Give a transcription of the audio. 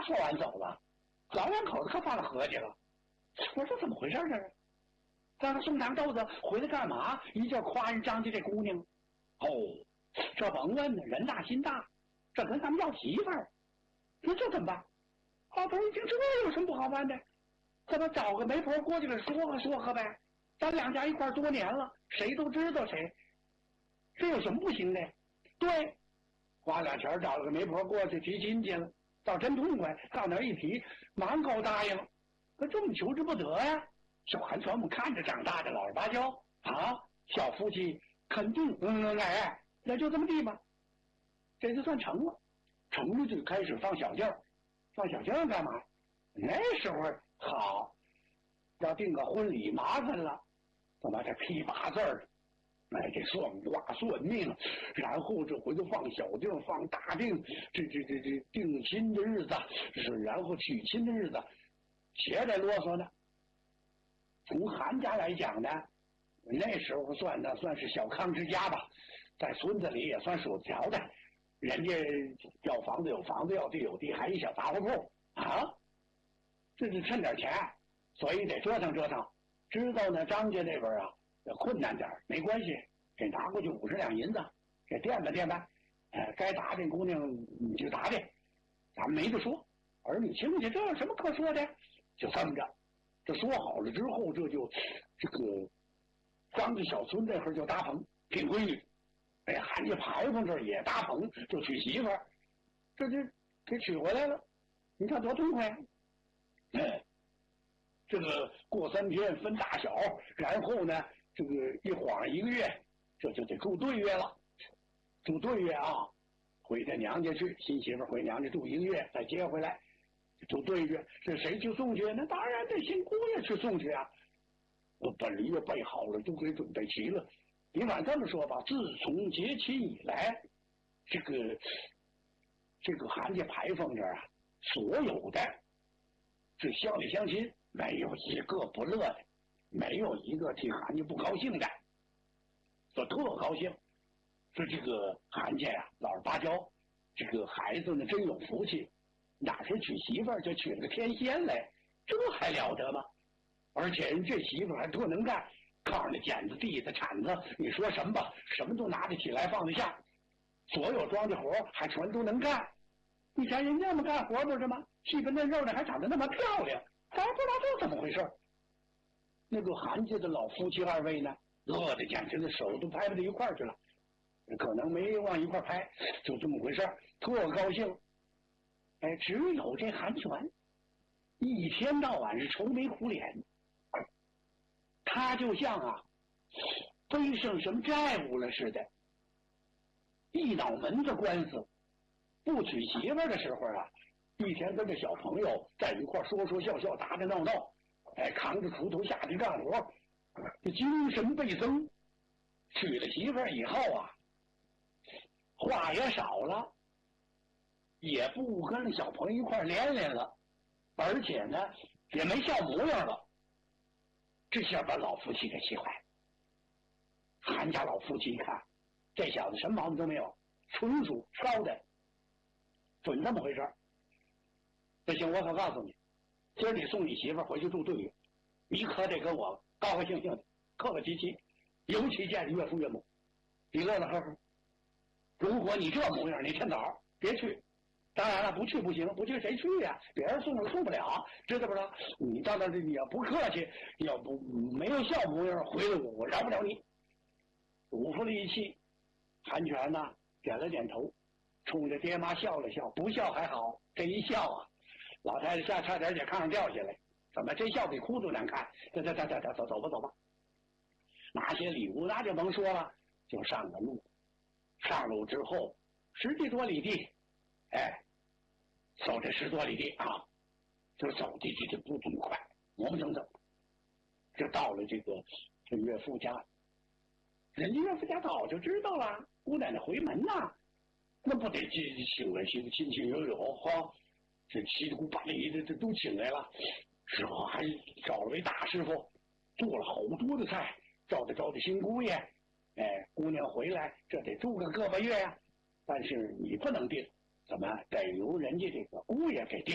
说完走了，老两口子可放了合计了。我说怎么回事这是？让他送糖豆子回来干嘛？一劲夸人张家这姑娘。哦，这甭问呢，人大心大，这跟咱们要媳妇儿，那这怎么办？啊，都已经这有什么不好办的？咱们找个媒婆过去了说和说和呗。咱两家一块多年了，谁都知道谁，这有什么不行的？对，花俩钱找了个媒婆过去提亲去了，倒真痛快。到那儿一提，满口答应，可这么求之不得呀。小韩全我们看着长大的老实巴交啊，小夫妻肯定哎，那就这么地吧。这就算成了，成了就开始放小劲儿，放小劲儿干嘛？那时候好，要定个婚礼麻烦了，怎么这批八字儿？哎，这算卦算命，然后这回头放小定放大定，这定亲的日子是，然后娶亲的日子，且得啰嗦呢。从韩家来讲呢，那时候算是小康之家吧，在村子里也算数条的，人家要房子有房子，要地有地，还一小杂货铺啊，这就趁点钱，所以得折腾折腾。知道呢，张家那边啊困难点没关系，给拿过去50两银子，给垫吧垫吧，该打这姑娘你就打去，咱们没得说。儿女亲戚这有什么可说的？就这么着。这说好了之后，这个张家小村这会儿就搭棚聘闺女，哎，韩家牌坊这儿也搭棚就娶媳妇儿，这就给娶回来了。你看多痛快啊！这个过3天分大小，然后呢，这个一晃1个月，这就得住对月了。住对月啊，回他娘家去，新媳妇回娘家住1个月，再接回来。就对月，这谁去送去？那当然得新姑爷去送去啊！我本礼也备好了，都给准备齐了。你反正这么说吧，自从结亲以来，这个韩家牌坊这儿啊，所有的这乡里乡亲没有一个不乐的，没有一个替韩家不高兴的，说特高兴。说这个韩家呀，老实巴交，这个孩子呢真有福气。哪是娶媳妇儿就娶了个天仙来，这还了得吗？而且人这媳妇儿还特能干，炕上的剪子地的铲子，你说什么吧，什么都拿得起来放得下，所有庄稼活还全都能干。你瞧人家那么干活不是吗？细皮嫩肉的还长得那么漂亮，咱不知道这怎么回事。那个韩家的老夫妻2位呢，乐得简直的手都拍不到一块儿去了，可能没往一块拍，就这么回事，特高兴。哎，只有这韩全一天到晚是愁眉苦脸，他就像啊背上什么债务了似的，一脑门子官司。不娶媳妇的时候啊，一天跟着小朋友在一块说说笑笑，打打闹闹，哎，扛着锄头下去干活，这精神倍增。娶了媳妇以后啊，话也少了，也不跟小朋友一块连连了，而且呢也没笑模样了。这下把老夫妻给气坏。韩家老夫妻一看，这小子什么毛病都没有，纯属烧的，准这么回事。不行，我可告诉你，今儿你送你媳妇回去住对月，你可得跟我高高兴兴的，客客气气，尤其见岳父岳母，你乐乐呵呵。如果你这模样，你趁早别去。当然了，不去不行，不去谁去呀？别人送了送不了，知道不知道？你到那里你要不客气，要不没有笑模样，回来我饶不了你。嘱咐了一气，韩全呢点了点头，冲着爹妈笑了笑，不笑还好，这一笑啊，老太太差点在炕上掉下来。怎么这笑比哭都难看？走吧。拿些礼物那就甭说了，就上了路。上路之后10几多里地，哎，走这10多里地啊，就走的这不这么快，磨磨蹭蹭，就到了这岳父家。人家岳父家早就知道了，姑奶奶回门呐，那不得请来些亲戚友友哈，这七姑八里这都请来了。师傅还找了位大师傅，做了好多的菜，招待新姑爷。哎，姑娘回来这得住个个把月呀，但是你不能定，怎么得由人家这个姑爷给定。